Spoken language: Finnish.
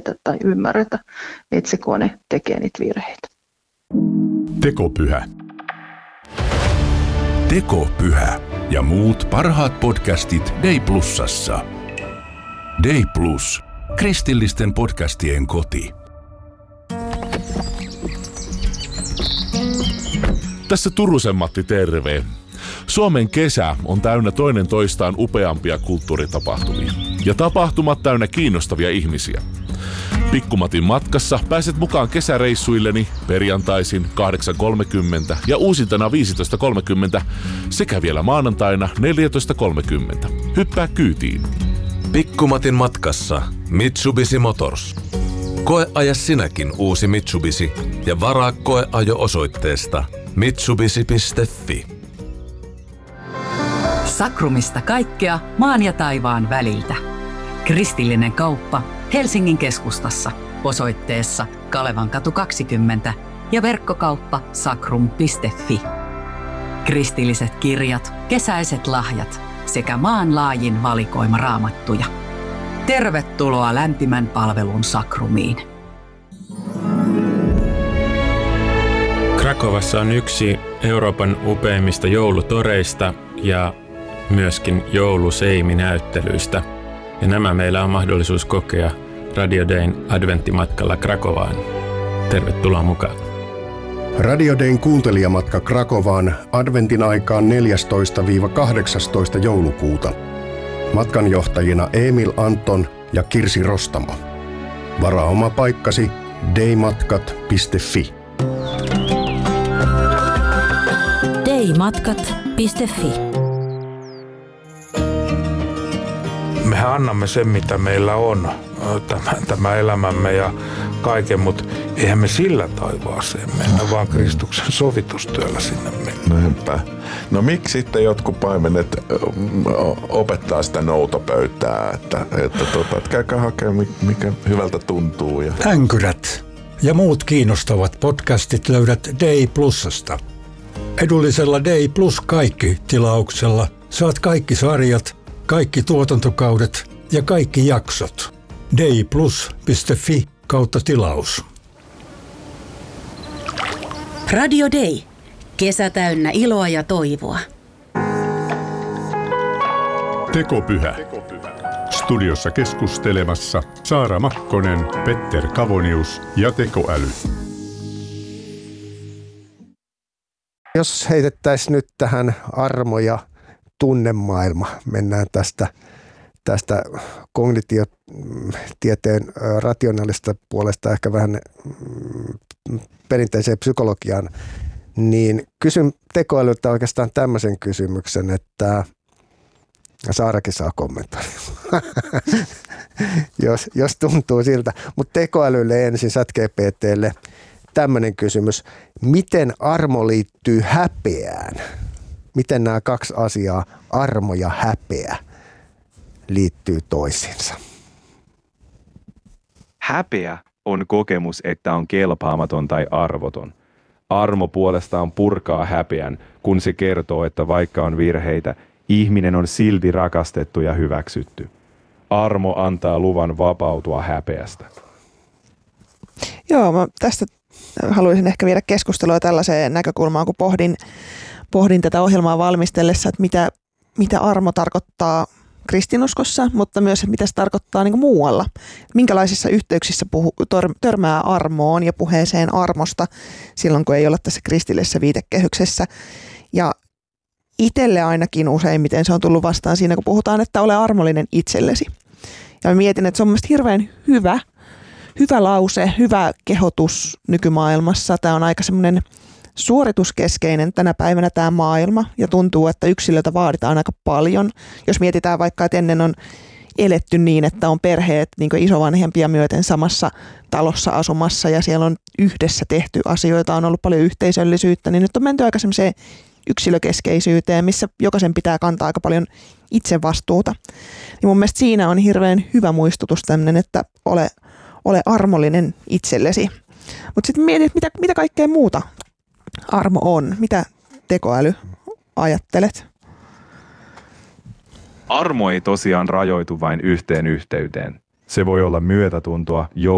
tiedetä tai ymmärretä, että se kone tekee niitä virheitä. Tekopyhä. Tekopyhä ja muut parhaat podcastit Day Plusassa. Day Plus. Kristillisten podcastien koti. Tässä Turusen Matti, terve. Suomen kesä on täynnä toinen toistaan upeampia kulttuuritapahtumia. Ja tapahtumat täynnä kiinnostavia ihmisiä. Pikkumatin matkassa pääset mukaan kesäreissuilleni perjantaisin 8.30 ja uusintana 15.30 sekä vielä maanantaina 14.30. Hyppää kyytiin. Pikkumatin matkassa Mitsubishi Motors. Koeaja sinäkin uusi Mitsubishi ja varaa koeajo osoitteesta mitsubishi.fi. Sakrumista kaikkea maan ja taivaan väliltä. Kristillinen kauppa Helsingin keskustassa osoitteessa Kalevankatu 20 ja verkkokauppa sakrum.fi. Kristilliset kirjat, kesäiset lahjat sekä maanlaajin valikoima raamattuja. Tervetuloa lämpimän palvelun Sakrumiin. Krakovassa on yksi Euroopan upeimmista joulutoreista ja myöskin jouluseiminäyttelyistä. Ja nämä meillä on mahdollisuus kokea Radio Dayn adventtimatkalla Krakovaan. Tervetuloa mukaan. Radio Dayn kuuntelijamatka Krakovaan adventin aikaan 14-18 joulukuuta. Matkanjohtajina Emil Anton ja Kirsi Rostamo. Varaa oma paikkasi daymatkat.fi. daymatkat.fi. Mehän annamme sen, mitä meillä on, tämä elämämme ja kaiken, mutta eihän me sillä taivaaseen mennä, vaan Kristuksen sovitustyöllä sinne mennä. Näinpä. No miksi sitten jotkut paimenet opettaa sitä noutopöytää, että käykää hakemaan, mikä hyvältä tuntuu. Ja... Änkyrät ja muut kiinnostavat podcastit löydät Day Plusasta. Edullisella Day Plus kaikki -tilauksella saat kaikki sarjat, kaikki tuotantokaudet ja kaikki jaksot. dayplus.fi/tilaus. Radio Day. Kesä täynnä iloa ja toivoa. Tekopyhä. Studiossa keskustelemassa Saara Makkonen, Petter Kavonius ja tekoäly. Jos heitettäisiin nyt tähän armo- ja tunnemaailma, mennään tästä kognitiotieteen rationaalista puolesta ehkä vähän perinteiseen psykologiaan, niin kysyn tekoälyltä oikeastaan tämmöisen kysymyksen, että Saarakin saa kommentoida, jos tuntuu siltä. Mutta tekoälylle ensin, ChatGPT:lle, tämmöinen kysymys. Miten armo liittyy häpeään? Miten nämä kaksi asiaa, armo ja häpeä, liittyy toisiinsa? Häpeä on kokemus, että on kelpaamaton tai arvoton. Armo puolestaan purkaa häpeän, kun se kertoo, että vaikka on virheitä, ihminen on silti rakastettu ja hyväksytty. Armo antaa luvan vapautua häpeästä. Joo, mä tästä haluaisin ehkä viedä keskustelua tällaiseen näkökulmaan, kun pohdin tätä ohjelmaa valmistellessa, että mitä armo tarkoittaa kristinuskossa, mutta myös, että mitä se tarkoittaa niin kuin muualla. Minkälaisissa yhteyksissä törmää armoon ja puheeseen armosta silloin, kun ei olla tässä kristillisessä viitekehyksessä. Ja itselle ainakin useimmiten se on tullut vastaan siinä, kun puhutaan, että ole armollinen itsellesi. Ja mä mietin, että se on mielestäni hirveän hyvä lause, hyvä kehotus nykymaailmassa. Tämä on aika semmoinen suorituskeskeinen tänä päivänä tämä maailma ja tuntuu, että yksilöltä vaaditaan aika paljon. Jos mietitään vaikka, että ennen on eletty niin, että on perheet niin kuin isovanhempia myöten samassa talossa asumassa ja siellä on yhdessä tehty asioita, on ollut paljon yhteisöllisyyttä, niin nyt on menty aika semmoiseen yksilökeskeisyyteen, missä jokaisen pitää kantaa aika paljon itse vastuuta. Niin mun mielestä siinä on hirveän hyvä muistutus tämmöinen, että ole armollinen itsellesi. Mutta sitten mietit, mitä kaikkea muuta armo on. Mitä tekoäly ajattelet? Armo ei tosiaan rajoitu vain yhteen yhteyteen. Se voi olla myötätuntoa,